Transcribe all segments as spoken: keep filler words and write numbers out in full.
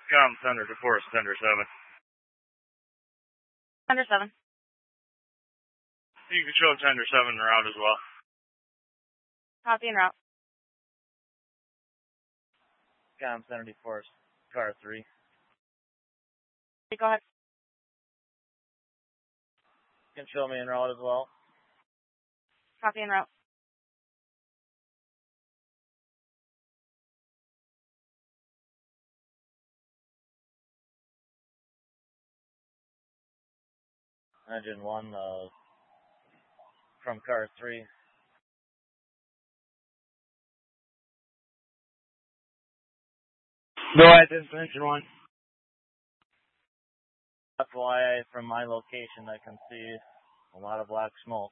Com Center to Forest Center seven. Center seven. You can show Tender seven en route as well. Copy en route. Com Center to Forest Car three. Go ahead. You can show me en route as well. Copy en route. Engine one uh, from car three. Go ahead, this is engine one. F Y I, from my location, I can see a lot of black smoke.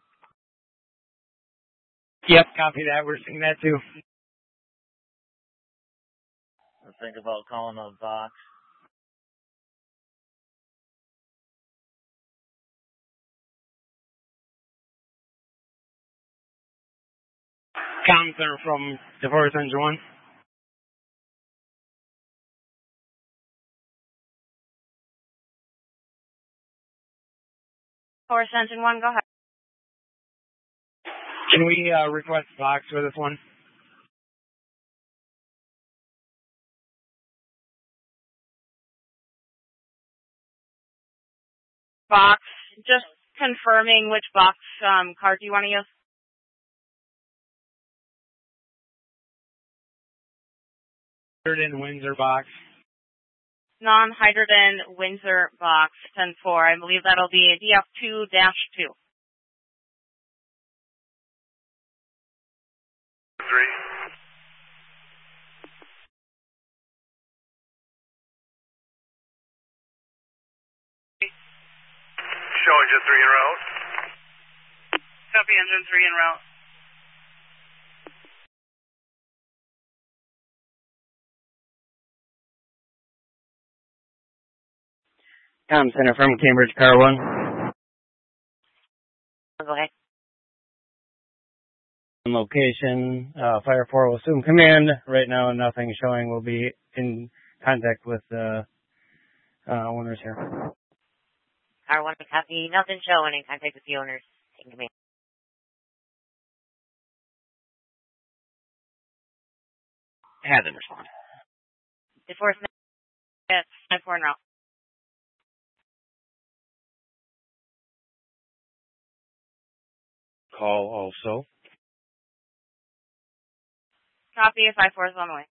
Yep, copy that. We're seeing that too. I think about calling a box. Com Center from DeForest engine one. Forest engine one, go ahead. Can we uh, request a box for this one? Box. Just confirming which box um, card do you want to use? Hydrogen Windsor box. Non-hydrogen Windsor box ten four. I believe that'll be D F two dash two. Three. Show engine three en route. Copy engine three en route. Com Center from Cambridge Car one. Go ahead. Location, uh, Fire four will assume command. Right now, nothing showing. We'll be in contact with the uh, uh, owners here. Car one, copy. Nothing showing. In contact with the owners. Taking command. Has him respond. The force yes, ten four en route. Call also. Copy, five four is on the way.